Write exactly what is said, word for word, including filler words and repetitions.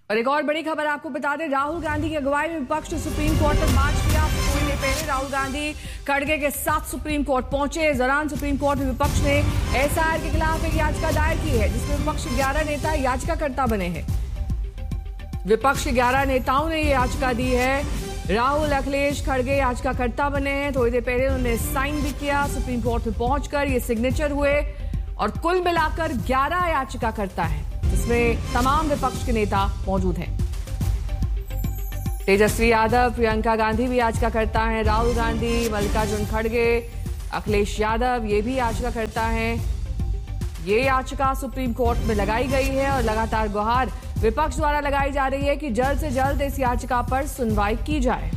और एक और बड़ी खबर आपको बता दें, राहुल गांधी की अगुवाई में विपक्ष ने सुप्रीम कोर्ट तक मार्च किया। थोड़ी देर पहले राहुल गांधी खड़गे के साथ सुप्रीम कोर्ट पहुंचे। इस दौरान सुप्रीम कोर्ट में विपक्ष ने एसआईआर के खिलाफ एक याचिका दायर की है, जिसमें विपक्ष के ग्यारह नेता याचिकाकर्ता बने हैं। विपक्ष के ग्यारह नेताओं ने ये याचिका दी है। राहुल अखिलेश खड़गे याचिकाकर्ता बने हैं। थोड़ी देर पहले उन्होंने साइन भी किया। सुप्रीम कोर्ट में पहुंचकर ये सिग्नेचर हुए और कुल मिलाकर ग्यारह याचिकाकर्ता हैं, जिसमें तमाम विपक्ष के नेता मौजूद हैं। तेजस्वी यादव, प्रियंका गांधी भी याचिकाकर्ता हैं। राहुल गांधी, मल्लिकार्जुन खड़गे, अखिलेश यादव ये भी याचिकाकर्ता हैं। ये याचिका सुप्रीम कोर्ट में लगाई गई है और लगातार गुहार विपक्ष द्वारा लगाई जा रही है कि जल्द से जल्द इस याचिका पर सुनवाई की जाए।